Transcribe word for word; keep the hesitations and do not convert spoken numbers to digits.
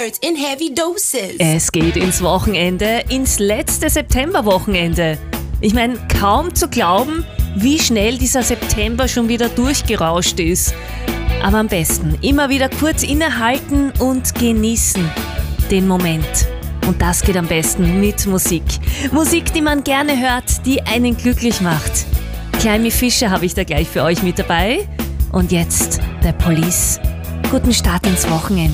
In heavy doses. Es geht ins Wochenende, ins letzte Septemberwochenende. Ich meine, kaum zu glauben, wie schnell dieser September schon wieder durchgerauscht ist. Aber am besten immer wieder kurz innehalten und genießen den Moment. Und das geht am besten mit Musik. Musik, die man gerne hört, die einen glücklich macht. Climby Fisher habe ich da gleich für euch mit dabei. Und jetzt der Police. Guten Start ins Wochenende.